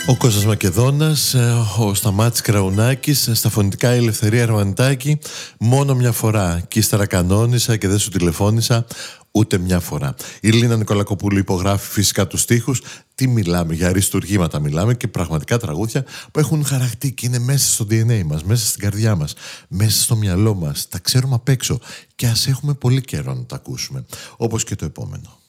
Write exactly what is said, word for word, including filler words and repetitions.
Ο Κώστας Μακεδόνας, ο Σταμάτης Κραουνάκης, στα φωνητικά η Ελευθερία Αρμανιτάκη, μόνο μια φορά. Και ύστερα κανόνισα και δεν σου τηλεφώνησα ούτε μια φορά. Η Λίνα Νικολακοπούλου υπογράφει φυσικά τους στίχους. Τι μιλάμε, για αριστουργήματα μιλάμε και πραγματικά τραγούδια που έχουν χαρακτή και είναι μέσα στο ντι εν έι μας, μέσα στην καρδιά μας, μέσα στο μυαλό μας. Τα ξέρουμε απ' έξω και ας έχουμε πολύ καιρό να τα ακούσουμε. Όπως και το επόμενο.